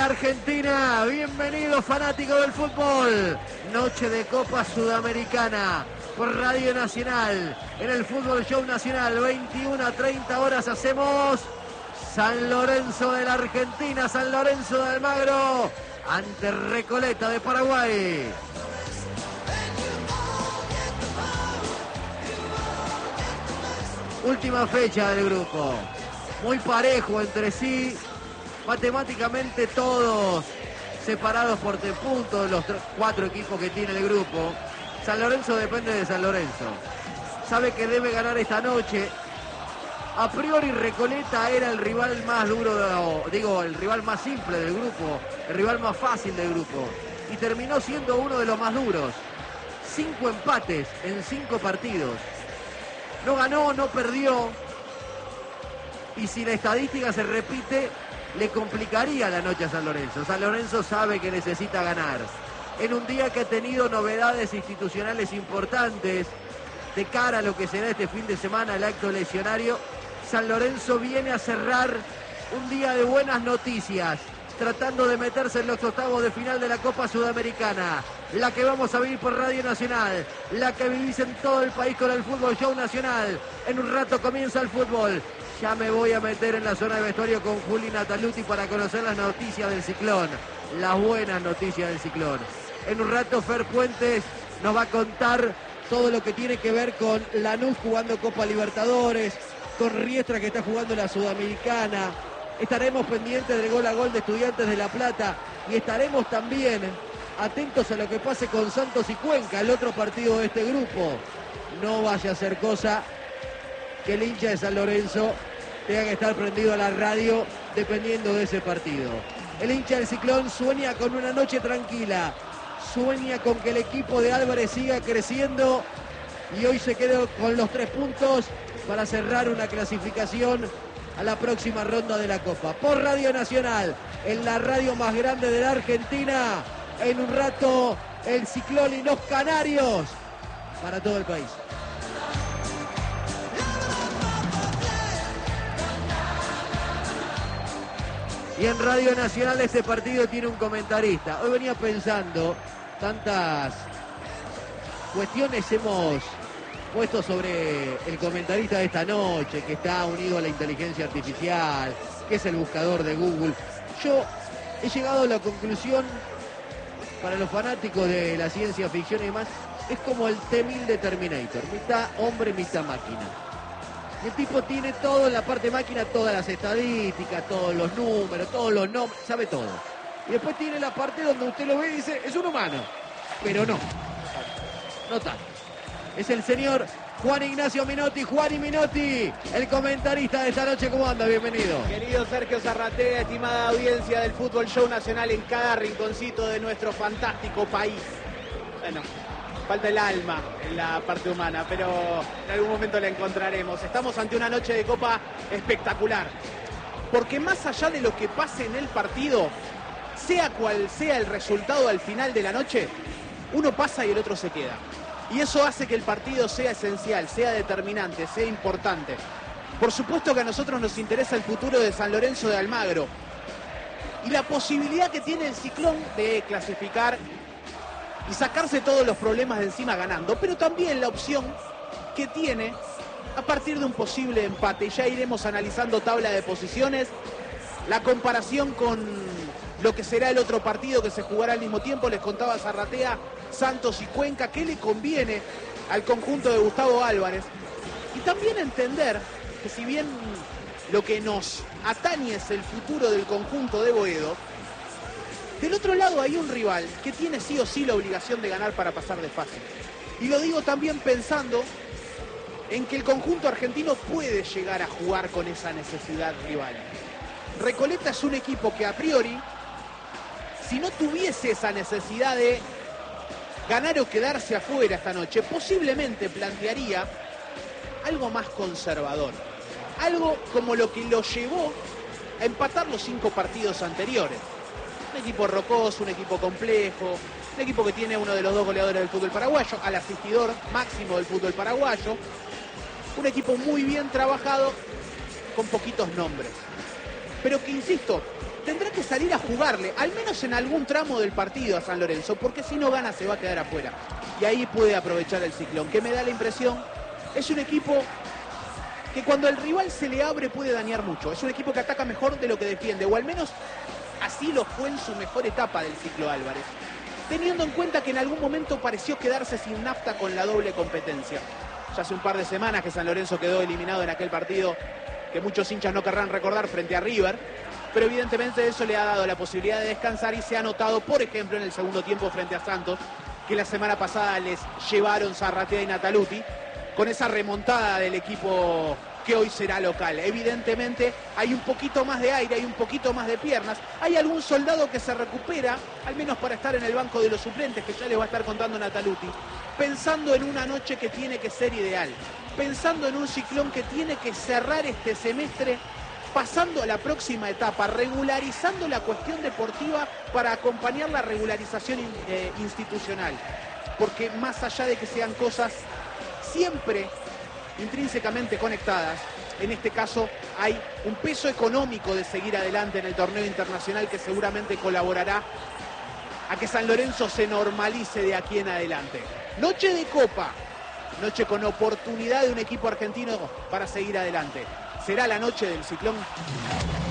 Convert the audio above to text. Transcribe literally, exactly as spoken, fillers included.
la Argentina. Bienvenidos fanáticos del fútbol. Noche de Copa Sudamericana por Radio Nacional. En el Fútbol Show Nacional, veintiuna a treinta horas hacemos San Lorenzo de la Argentina, San Lorenzo de Almagro ante Recoleta de Paraguay. Última fecha del grupo. Muy parejo entre sí. Matemáticamente todos separados por tres puntos, los tres, cuatro equipos que tiene el grupo. San Lorenzo depende de San Lorenzo. Sabe que debe ganar esta noche. A priori Recoleta era el rival más duro, digo, el rival más simple del grupo, el rival más fácil del grupo. Y terminó siendo uno de los más duros. Cinco empates en cinco partidos. No ganó, no perdió. Y si la estadística se repite, le complicaría la noche a San Lorenzo. San Lorenzo sabe que necesita ganar. En un día que ha tenido novedades institucionales importantes de cara a lo que será este fin de semana, el acto lesionario, San Lorenzo viene a cerrar un día de buenas noticias, tratando de meterse en los octavos de final de la Copa Sudamericana, la que vamos a vivir por Radio Nacional, la que vivís en todo el país con el Fútbol Show Nacional. En un rato comienza el fútbol. Ya me voy a meter en la zona de vestuario con Juli Nataluti para conocer las noticias del Ciclón, las buenas noticias del Ciclón. En un rato Fer Puentes nos va a contar todo lo que tiene que ver con Lanús jugando Copa Libertadores, con Riestra que está jugando la Sudamericana. Estaremos pendientes del gol a gol de Estudiantes de La Plata y estaremos también atentos a lo que pase con Santos y Cuenca, el otro partido de este grupo. No vaya a ser cosa que el hincha de San Lorenzo tenga que estar prendido a la radio dependiendo de ese partido. El hincha del Ciclón sueña con una noche tranquila, sueña con que el equipo de Álvarez siga creciendo y hoy se quedó con los tres puntos para cerrar una clasificación a la próxima ronda de la Copa. Por Radio Nacional, en la radio más grande de la Argentina, en un rato el Ciclón y los Canarios para todo el país. Y en Radio Nacional este partido tiene un comentarista. Hoy venía pensando, tantas cuestiones hemos puesto sobre el comentarista de esta noche, que está unido a la inteligencia artificial, que es el buscador de Google. Yo he llegado a la conclusión, para los fanáticos de la ciencia ficción y demás, es como el T mil de Terminator, mitad hombre, mitad máquina. El tipo tiene todo en la parte máquina, todas las estadísticas, todos los números, todos los nombres, sabe todo. Y después tiene la parte donde usted lo ve y dice, es un humano. Pero no, no tanto. Es el señor Juan Ignacio Minotti, Juan y Minotti, el comentarista de esta noche. ¿Cómo anda? Bienvenido. Querido Sergio Zarratea, estimada audiencia del Fútbol Show Nacional en cada rinconcito de nuestro fantástico país. Bueno, falta el alma en la parte humana, pero en algún momento la encontraremos. Estamos ante una noche de Copa espectacular, porque más allá de lo que pase en el partido, sea cual sea el resultado al final de la noche, uno pasa y el otro se queda. Y eso hace que el partido sea esencial, sea determinante, sea importante. Por supuesto que a nosotros nos interesa el futuro de San Lorenzo de Almagro y la posibilidad que tiene el Ciclón de clasificar y sacarse todos los problemas de encima ganando, pero también la opción que tiene a partir de un posible empate. Y ya iremos analizando tabla de posiciones, la comparación con lo que será el otro partido que se jugará al mismo tiempo. Les contaba Zarratea, Santos y Cuenca, qué le conviene al conjunto de Gustavo Álvarez. Y también entender que si bien lo que nos atañe es el futuro del conjunto de Boedo, del otro lado hay un rival que tiene sí o sí la obligación de ganar para pasar de fase. Y lo digo también pensando en que el conjunto argentino puede llegar a jugar con esa necesidad rival. Recoleta es un equipo que a priori, si no tuviese esa necesidad de ganar o quedarse afuera esta noche, posiblemente plantearía algo más conservador. Algo como lo que lo llevó a empatar los cinco partidos anteriores. Un equipo rocoso, un equipo complejo, un equipo que tiene uno de los dos goleadores del fútbol paraguayo, al asistidor máximo del fútbol paraguayo. Un equipo muy bien trabajado, con poquitos nombres. pero que, insisto, tendrá que salir a jugarle, al menos en algún tramo del partido a San Lorenzo, porque si no gana se va a quedar afuera. Y ahí puede aprovechar el Ciclón, que me da la impresión, es un equipo que cuando el rival se le abre puede dañar mucho. Es un equipo que ataca mejor de lo que defiende, o al menos así lo fue en su mejor etapa del ciclo Álvarez, teniendo en cuenta que en algún momento pareció quedarse sin nafta con la doble competencia. Ya hace un par de semanas que San Lorenzo quedó eliminado en aquel partido que muchos hinchas no querrán recordar frente a River, pero evidentemente eso le ha dado la posibilidad de descansar y se ha notado, por ejemplo, en el segundo tiempo frente a Santos, que la semana pasada les llevaron Zarratea y Nataluti, con esa remontada del equipo que hoy será local. Evidentemente hay un poquito más de aire, hay un poquito más de piernas, hay algún soldado que se recupera, al menos para estar en el banco de los suplentes, que ya les va a estar contando Nataluti, pensando en una noche que tiene que ser ideal, pensando en un Ciclón que tiene que cerrar este semestre pasando a la próxima etapa, regularizando la cuestión deportiva para acompañar la regularización eh, institucional. Porque más allá de que sean cosas siempre intrínsecamente conectadas, en este caso hay un peso económico de seguir adelante en el torneo internacional que seguramente colaborará a que San Lorenzo se normalice de aquí en adelante. Noche de Copa, noche con oportunidad de un equipo argentino para seguir adelante. ¿Será la noche del Ciclón?